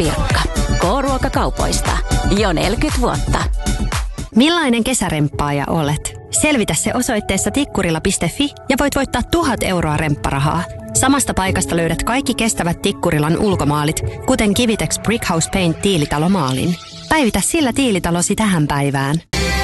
Pirkka. K-ruokakaupoista. Jo 40 vuotta. Millainen kesäremppaaja olet? Selvitä se osoitteessa tikkurila.fi ja voit voittaa 1,000 euroa rempparahaa. Samasta paikasta löydät kaikki kestävät Tikkurilan ulkomaalit, kuten Kivitex Brickhouse Paint tiilitalomaalin. Päivitä sillä tiilitalosi tähän päivään.